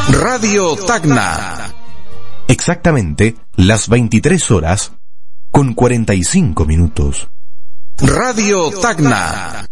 Radio Tacna. Exactamente las 23 horas con 45 minutos. Radio Tacna.